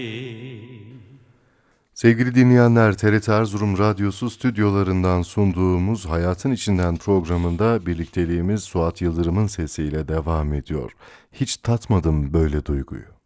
Sevgili dinleyenler, TRT Erzurum Radyosu stüdyolarından sunduğumuz Hayatın İçinden programında birlikteliğimiz Suat Yıldırım'ın sesiyle devam ediyor. Hiç tatmadım böyle duyguyu.